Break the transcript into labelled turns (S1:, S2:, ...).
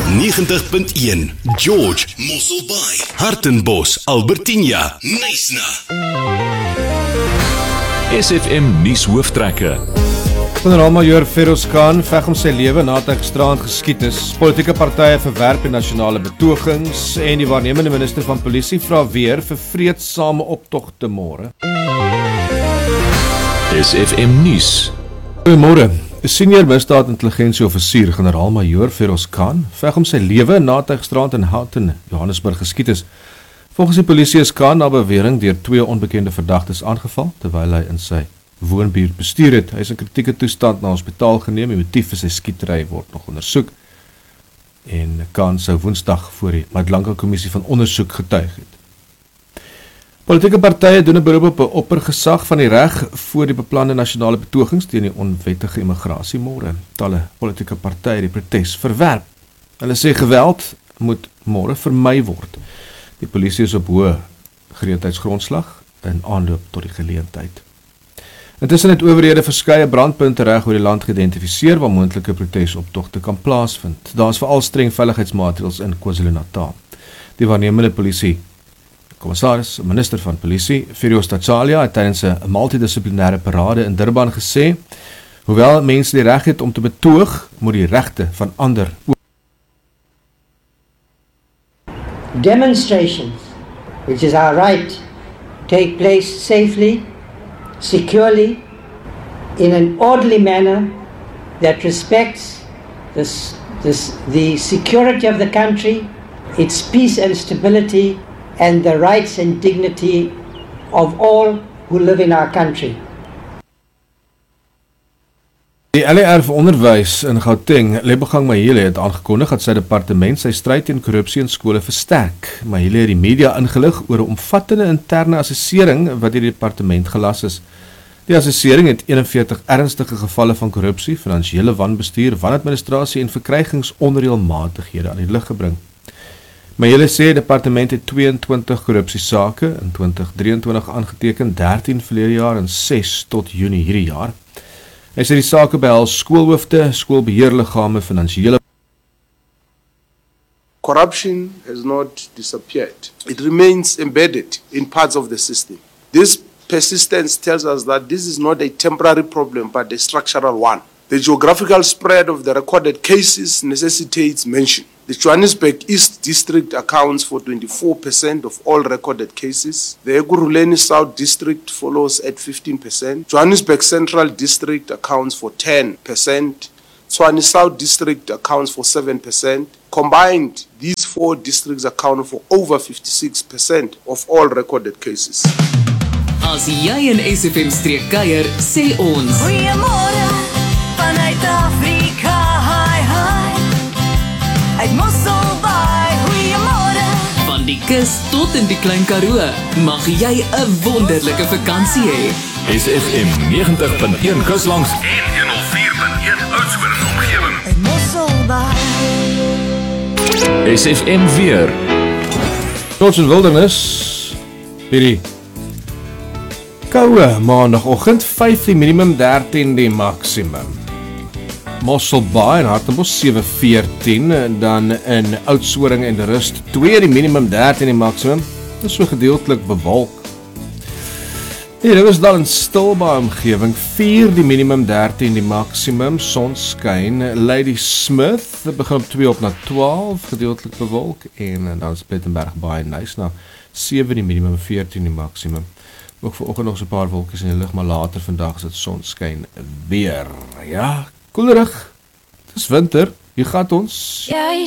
S1: 90.1 George, Mosselbaai, Hartenbos, Albertinia, Knysna.
S2: SFM nuus hooftrekke.
S3: Generaal-Majoor Feroz Khan veg om sy lewe nadat hy gisteraand geskiet is. Politieke partye verwerp die nasionale betogings en die waarnemende minister van polisie vra weer vir vreedsame optogte môre.
S2: SFM nuus.
S3: Goeiemôre. 'n Senior misdaad-intelligensieoffisier, generaal-majoor Feroz Khan, veg om sy lewe nadat hy gisteraand in Houghton, Johannesburg geskiet is. Volgens die polisie is Khan na bewering deur 2 onbekende verdagtes aangeval terwyl hy in sy woonbuurt bestuur het. Hy is in kritieke toestand na hospitaal geneem. Die motief vir sy skietery word nog ondersoek. En Khan sou Woensdag voor die Madlanka Kommissie van Ondersoek getuig het. Politieke partye doen 'n beroep op 'n oppergesag van die reg voor die beplande nasionale betogings teen die onwettige immigrasie môre. Talle politieke partye die protes verwerp. Hulle sê geweld moet môre vermy word. Die polisie is op hoë gereedheidsgrondslag in aanloop tot die geleentheid. Intussen het owerhede verskeie brandpunte reg oor die land geïdentifiseer waar moontlike protesoptogte kan plaasvind. Daar is veral streng veiligheidsmaatreëls in KwaZulu-Natal. Die waarnemende polisie Kommissaris, minister van polisie, Firio Stachalia, het tydens 'n multidissiplinêre parade in Durban gesê, hoewel mense die reg het om te betoog, moet die regte van ander
S4: Demonstrations, which is our right, take place safely, securely, in an orderly manner that respects the security of the country, its peace and stability, and the rights and dignity of all who live in our country.
S3: Die LER vir onderwys in Gauteng, Lebogang Mahile, het aangekondig dat sy departement sy stryd teen korrupsie in skole versterk. Mahile het die media ingelig oor 'n omvattende interne assessering wat deur die departement gelas is. Die assessering het 41 ernstige gevalle van korrupsie, finansiële wanbestuur, wanadministrasie en verkrygingsonreëlmatighede aan die lig gebring. Maar julle sê, die departement het 22 korrupsiesake in 2023 aangeteken, 13 verlede jaar en 6 tot Junie hierdie jaar. Hy sê die sake behels skoolhoofde, skoolbeheerliggame, finansiële.
S5: Corruption has not disappeared. It remains embedded in parts of the system. This persistence tells us that this is not a temporary problem, but a structural one. The geographical spread of the recorded cases necessitates mention. The Johannesburg East District accounts for 24% of all recorded cases. The Ekurhuleni South District follows at 15%. Johannesburg Central District accounts for 10%. Tshwane South District accounts for 7%. Combined, these 4 districts account for over 56% of all recorded cases.
S6: As jy in SFM streek kuier, sê ons
S7: Goeiemôre vanuit Afrika, hi hi. Uit Mosselbaai, goeiemôre.
S6: van die kus tot in die Klein Karoo, mag jy 'n wonderlike vakansie hê.
S2: SFM 90.1 Kuslangs
S1: En 104.1 Oudtshoorn omgewing.
S7: Uit Mosselbaai.
S2: SFM weer.
S3: Trots en wildernis, hierdie koue maandagoggend, 5 die minimum, 13 die maksimum. Mosselbaai en Hartenbos 7-14, en dan in Oudtshoorn en Rust 2 die minimum, 13 die maksimum. Dit is so gedeeltelik bewolk. Die Riversdal en Stilbaai omgewing 4 die minimum, 13 die maksimum, sonskyn. Lady Smith begin op 2 op na 12, gedeeltelik bewolk, en dan is Plettenberg Baai en Knysna 7 die minimum, 14 die maksimum. Ook vanoggend nog so 'n paar wolkies in die lug, maar later vandag is dit sonskyn weer. Ja, koelerig. Dis winter. Hier gaan ons.
S7: Jy